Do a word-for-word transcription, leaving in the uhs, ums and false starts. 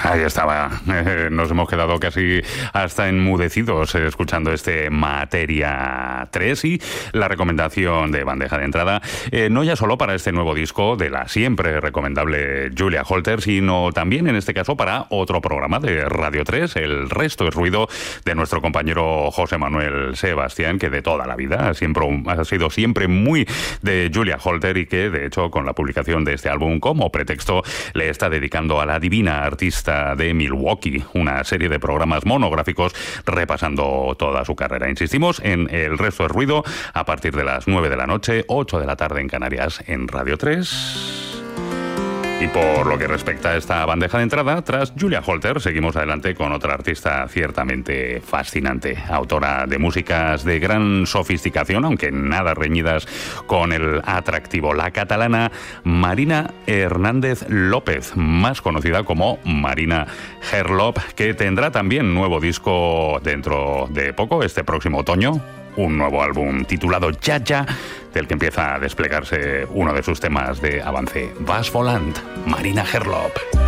Ahí estaba. Eh, nos hemos quedado casi hasta enmudecidos eh, escuchando este Materia tres y la recomendación de bandeja de entrada, eh, no ya solo para este nuevo disco de la siempre recomendable Julia Holter, sino también en este caso para otro programa de Radio tres, El Resto es Ruido, de nuestro compañero José Manuel Sebastián, que de toda la vida siempre, ha sido siempre muy de Julia Holter y que de hecho con la publicación de este álbum como pretexto le está dedicando a la divina artista de Milwaukee una serie de programas monográficos repasando toda su carrera. Insistimos en El Resto es Ruido a partir de las nueve de la noche, ocho de la tarde en Canarias, en Radio tres. Y por lo que respecta a esta bandeja de entrada, tras Julia Holter, seguimos adelante con otra artista ciertamente fascinante, autora de músicas de gran sofisticación, aunque nada reñidas con el atractivo, la catalana Marina Hernández López, más conocida como Marina Herlop, que tendrá también nuevo disco dentro de poco, este próximo otoño. Un nuevo álbum titulado Ya Ya, del que empieza a desplegarse uno de sus temas de avance, Vas Volant, Marina Herlop.